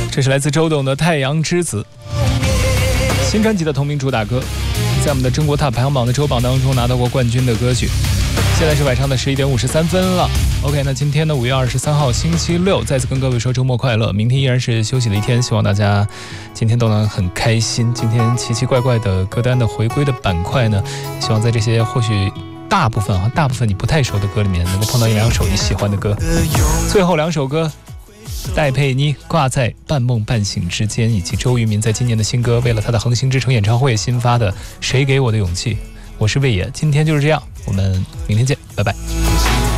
这是来自周董的《太阳之子》，新专辑的同名主打歌，在我们的中国 TOP 排行榜的周榜当中拿到过冠军的歌曲。现在是晚上的11点53分了。OK， 那今天呢5月23号星期六，再次跟各位说周末快乐。明天依然是休息的一天，希望大家今天都能很开心。今天奇奇怪怪的歌单的回归的板块呢，希望在这些或许大部分你不太熟的歌里面，能够碰到一两首你喜欢的歌。最后两首歌，戴佩妮挂在半梦半醒之间，以及周渝民在今年的新歌，为了他的横行之城演唱会新发的《谁给我的勇气》。我是魏野，今天就是这样，我们明天见，拜拜。